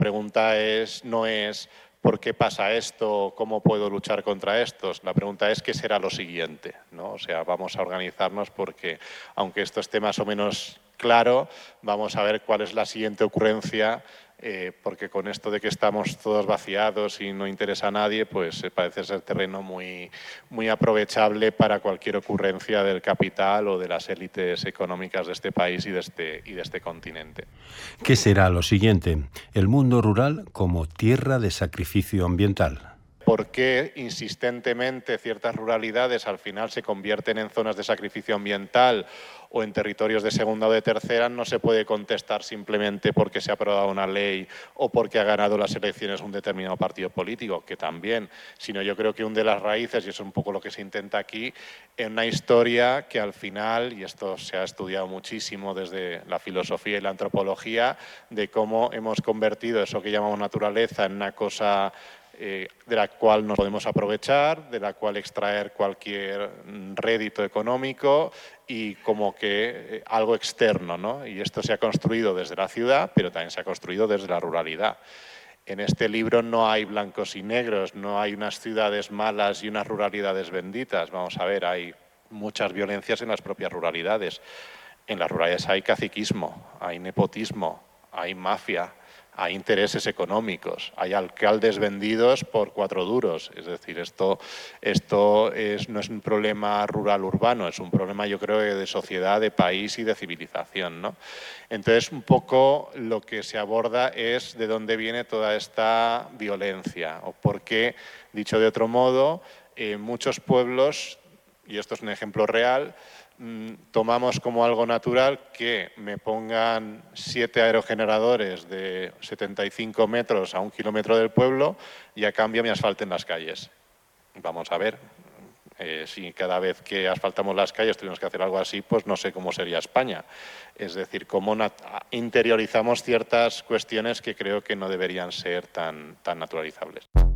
pregunta no es ¿por qué pasa esto? ¿Cómo puedo luchar contra estos? La pregunta es ¿qué será lo siguiente? ¿No? O sea, vamos a organizarnos porque, aunque esto esté más o menos claro, vamos a ver cuál es la siguiente ocurrencia, porque con esto de que estamos todos vaciados y no interesa a nadie, pues parece ser terreno muy aprovechable para cualquier ocurrencia del capital o de las élites económicas de este país y de este continente. ¿Qué será lo siguiente? El mundo rural como tierra de sacrificio ambiental. ¿Por qué insistentemente ciertas ruralidades al final se convierten en zonas de sacrificio ambiental o en territorios de segunda o de tercera? No se puede contestar simplemente porque se ha aprobado una ley o porque ha ganado las elecciones un determinado partido político, que también, sino yo creo que hunde las raíces, y eso es un poco lo que se intenta aquí, en una historia que al final, y esto se ha estudiado muchísimo desde la filosofía y la antropología, de cómo hemos convertido eso que llamamos naturaleza en una cosa de la cual nos podemos aprovechar, de la cual extraer cualquier rédito económico y como que algo externo, ¿no? Y esto se ha construido desde la ciudad, pero también se ha construido desde la ruralidad. En este libro no hay blancos y negros, no hay unas ciudades malas y unas ruralidades benditas. Vamos a ver, hay muchas violencias en las propias ruralidades. En las ruralidades hay caciquismo, hay nepotismo, hay mafia, hay intereses económicos, hay alcaldes vendidos por 4 duros. Es decir, esto no es un problema rural-urbano, es un problema, yo creo, de sociedad, de país y de civilización, ¿no? Entonces, un poco lo que se aborda es de dónde viene toda esta violencia, o por qué, dicho de otro modo, muchos pueblos, y esto es un ejemplo real, tomamos como algo natural que me pongan 7 aerogeneradores de 75 metros a 1 kilómetro del pueblo y a cambio me asfalten las calles. Vamos a ver, si cada vez que asfaltamos las calles tenemos que hacer algo así, pues no sé cómo sería España. Es decir, cómo interiorizamos ciertas cuestiones que creo que no deberían ser tan naturalizables.